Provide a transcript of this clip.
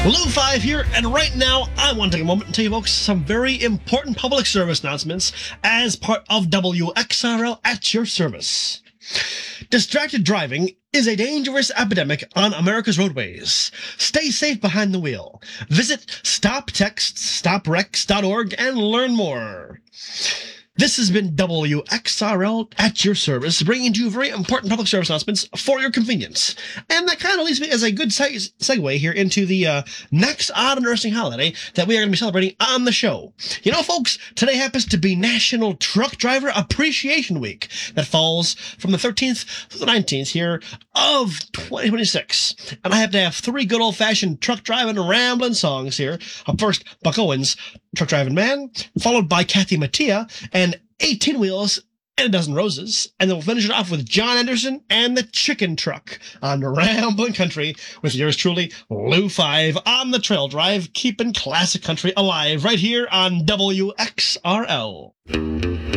Lou 5 here, and right now I want to take a moment and tell you folks some very important public service announcements as part of WXRL at your service. Distracted driving is a dangerous epidemic on America's roadways. Stay safe behind the wheel. Visit stoptextstoprex.org and learn more. This has been WXRL at your service, bringing to you very important public service announcements for your convenience. And that kind of leads me as a good segue here into the next odd and interesting holiday that we are going to be celebrating on the show. You know, folks, today happens to be National Truck Driver Appreciation Week that falls from the 13th to the 19th here of 2026. And I have to have three good old-fashioned truck driving and rambling songs here. Up first, Buck Owens, Truck Driving Man, followed by Kathy Mattia and 18 Wheels and a Dozen Roses, and then we'll finish it off with John Anderson and the Chicken Truck on Ramblin' Country with yours truly, Lou 5, on the Trail Drive, keeping classic country alive right here on WXRL.